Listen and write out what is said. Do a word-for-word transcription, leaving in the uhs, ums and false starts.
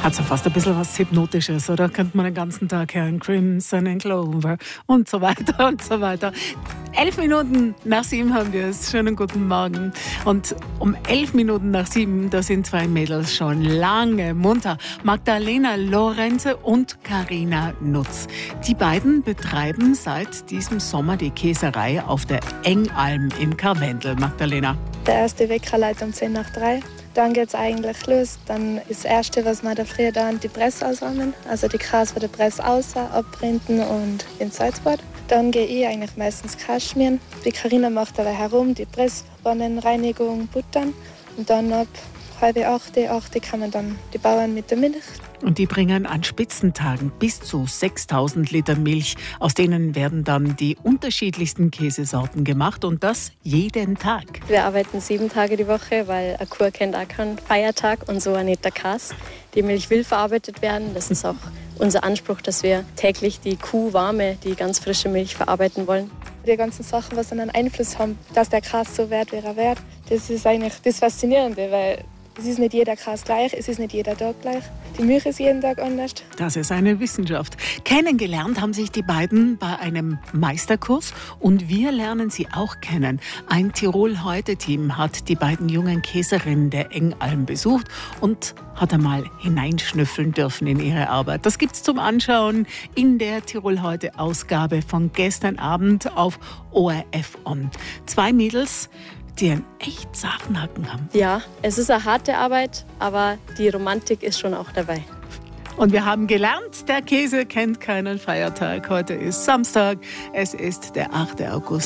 Hat so fast ein bisschen was Hypnotisches, oder? Könnte man den ganzen Tag hören. Crimson and Clover und so weiter und so weiter. Elf Minuten nach sieben haben wir es. Schönen guten Morgen. Und um elf Minuten nach sieben, da sind zwei Mädels schon lange munter. Magdalena Lorenze und Carina Nutz. Die beiden betreiben seit diesem Sommer die Käserei auf der Engalm in Karwendel. Magdalena. Der erste Wecker leitet um zehn nach drei. Dann geht es eigentlich los. Dann ist das Erste, was wir da früher dann die Presse ausräumen. Also die Gras von der Presse aus abprinten und ins Salzbad. Dann gehe ich eigentlich meistens Gras schmieren. Die Carina macht aber herum die Pressbannenreinigung, Buttern. Und dann ab halb acht, acht kann man dann die Bauern mit der Milch. Und die bringen an Spitzentagen bis zu sechstausend Liter Milch. Aus denen werden dann die unterschiedlichsten Käsesorten gemacht und das jeden Tag. Wir arbeiten sieben Tage die Woche, weil eine Kuh kennt auch keinen Feiertag und so auch nicht der Käse. Die Milch will verarbeitet werden. Das ist auch unser Anspruch, dass wir täglich die Kuh warme, die ganz frische Milch verarbeiten wollen. Die ganzen Sachen, was dann einen Einfluss haben, dass der Käse so wird, wie er wird, das ist eigentlich das Faszinierende, weil es ist nicht jeder Käse gleich, es ist nicht jeder Tag gleich. Die Milch ist jeden Tag anders. Das ist eine Wissenschaft. Kennengelernt haben sich die beiden bei einem Meisterkurs und wir lernen sie auch kennen. Ein Tirol-Heute-Team hat die beiden jungen Käserinnen der Engalm besucht und hat einmal hineinschnüffeln dürfen in ihre Arbeit. Das gibt's zum Anschauen in der Tirol-Heute-Ausgabe von gestern Abend auf O R F On. Zwei Mädels, die einen echt zarten Hacken haben. Ja, es ist eine harte Arbeit, aber die Romantik ist schon auch dabei. Und wir haben gelernt, der Käse kennt keinen Feiertag. Heute ist Samstag, es ist der achte August.